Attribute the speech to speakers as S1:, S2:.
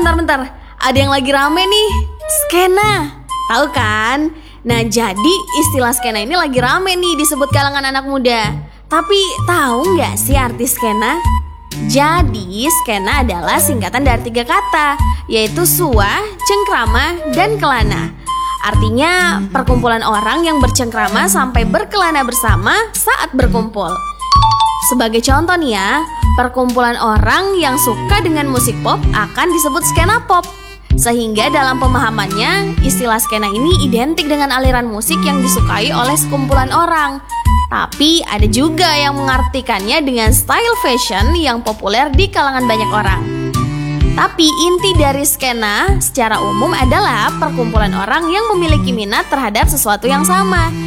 S1: bentar. Ada yang lagi rame nih, skena. Tahu kan? Nah, jadi istilah skena ini lagi rame nih disebut kalangan anak muda. Tapi tahu nggak sih arti skena? Jadi skena adalah singkatan dari 3 kata, yaitu sua, cengkrama, dan kelana. Artinya perkumpulan orang yang bercengkrama sampai berkelana bersama saat berkumpul. Sebagai contoh nih ya, perkumpulan orang yang suka dengan musik pop akan disebut skena pop. Sehingga dalam pemahamannya, istilah skena ini identik dengan aliran musik yang disukai oleh sekumpulan orang. Tapi ada juga yang mengartikannya dengan style fashion yang populer di kalangan banyak orang. Tapi inti dari skena secara umum adalah perkumpulan orang yang memiliki minat terhadap sesuatu yang sama.